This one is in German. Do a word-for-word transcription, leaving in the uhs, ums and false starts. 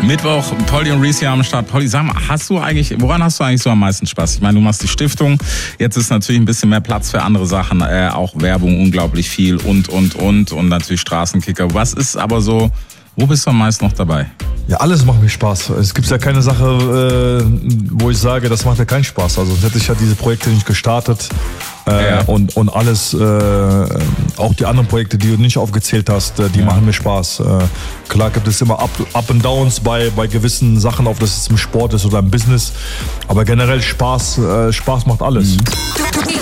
Mittwoch, Polly und Reese hier am Start. Polly, sag mal, hast du eigentlich, woran hast du eigentlich so am meisten Spaß? Ich meine, du machst die Stiftung, jetzt ist natürlich ein bisschen mehr Platz für andere Sachen, äh, auch Werbung unglaublich viel und, und, und und natürlich Straßenkicker. Was ist aber so, wo bist du am meisten noch dabei? Ja, alles macht mir Spaß. Es gibt ja keine Sache, äh, wo ich sage, das macht ja keinen Spaß. Also sonst hätte ich ja diese Projekte nicht gestartet. Äh, ja. und, und alles, äh, auch die anderen Projekte, die du nicht aufgezählt hast, äh, die ja. machen mir Spaß. Äh, klar gibt es immer Up, Up and Downs bei, bei gewissen Sachen, ob das jetzt im Sport ist oder im Business. Aber generell Spaß, äh, Spaß macht alles. Mhm.